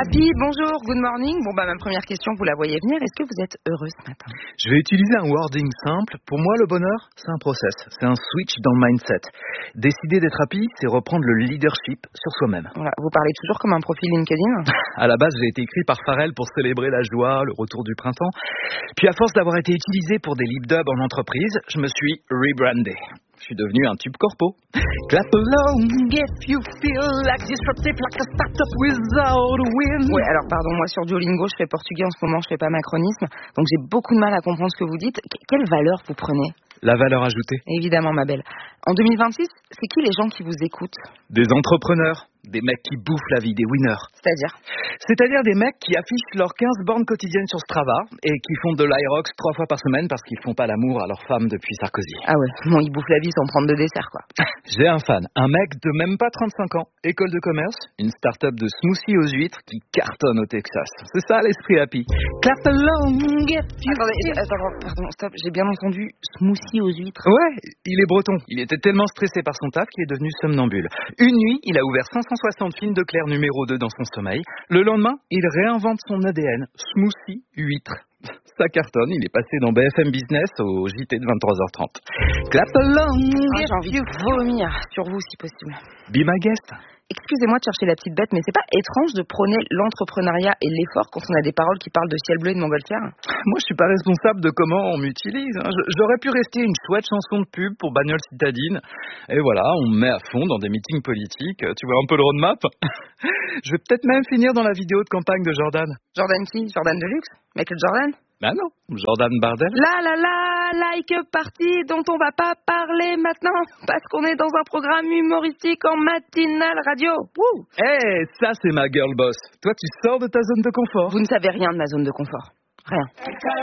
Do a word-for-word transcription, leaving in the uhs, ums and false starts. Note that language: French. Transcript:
Happy, bonjour, good morning. Bon bah ma première question, vous la voyez venir, est-ce que vous êtes heureux ce matin? Je vais utiliser un wording simple. Pour moi, le bonheur, c'est un process, c'est un switch dans le mindset. Décider d'être happy, c'est reprendre le leadership sur soi-même. Voilà, vous parlez toujours comme un profil LinkedIn? À la base, j'ai été écrit par Pharrell pour célébrer la joie, le retour du printemps. Puis à force d'avoir été utilisé pour des lip dubs en entreprise, je me suis rebrandé. Je suis devenu un tube corpo. Clap along if you feel like disruptive, like a startup without a win. Ouais, alors pardon, moi sur Duolingo, je fais portugais en ce moment, je fais pas macronisme, donc j'ai beaucoup de mal à comprendre ce que vous dites. Qu- quelle valeur vous prenez? La valeur ajoutée. Évidemment, ma belle. En deux mille vingt-six, c'est qui les gens qui vous écoutent? Des entrepreneurs, des mecs qui bouffent la vie, des winners. C'est-à-dire? C'est-à-dire des mecs qui affichent leurs quinze bornes quotidiennes sur Strava et qui font de l'Aerox trois fois par semaine parce qu'ils font pas l'amour à leur femme depuis Sarkozy. Ah ouais, bon, ils bouffent la vie sans prendre de dessert, quoi. J'ai un fan, un mec de même pas trente-cinq ans, école de commerce, une start-up de smoothies aux huîtres qui cartonne au Texas. C'est ça l'esprit happy. Clap along if you... Attendez, attends, pardon, stop, j'ai bien entendu smoothie aux huîtres. Ouais, il est breton. Il était tellement stressé par son taf qu'il est devenu somnambule. Une nuit, il a ouvert cinq cent soixante films de Claire numéro deux dans son sommeil. Le lendemain, il réinvente son A D N. Smoothie huître. Ça cartonne, il est passé dans B F M Business au J T de vingt-trois heures trente. Clap along. Ah, j'ai envie de vomir sur vous si possible. Be my guest. Excusez-moi de chercher la petite bête, mais c'est pas étrange de prôner l'entrepreneuriat et l'effort quand on a des paroles qui parlent de ciel bleu et de montgolfière? Moi, je suis pas responsable de comment on m'utilise. hein. Je- J'aurais pu rester une chouette chanson de pub pour bagnole citadine. Et voilà, on me met à fond dans des meetings politiques. Tu vois un peu le roadmap? Je vais peut-être même finir dans la vidéo de campagne de Jordan. Jordan qui? Jordan Deluxe? Michael Jordan? Bah non, Jordan Bardel. La la la, like party dont on va pas parler maintenant parce qu'on est dans un programme humoristique en matinale radio. Wouh! Eh, ça c'est ma girl boss. Toi, tu sors de ta zone de confort. Vous ne savez rien de ma zone de confort. Rien.